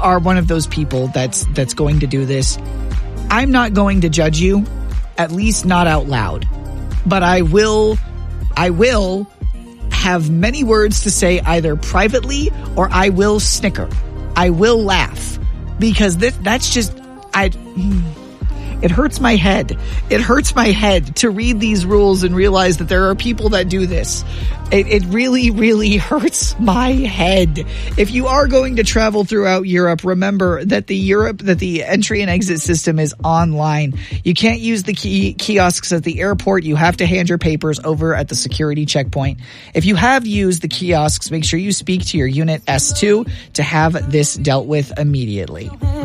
are one of those people that's going to do this, I'm not going to judge you, at least not out loud. But I will have many words to say either privately or I will snicker. I will laugh because that's just, it hurts my head. It hurts my head to read these rules and realize that there are people that do this. It really, really hurts my head. If you are going to travel throughout Europe, remember that the entry and exit system is online. You can't use the kiosks at the airport. You have to hand your papers over at the security checkpoint. If you have used the kiosks, make sure you speak to your Unit S2 to have this dealt with immediately.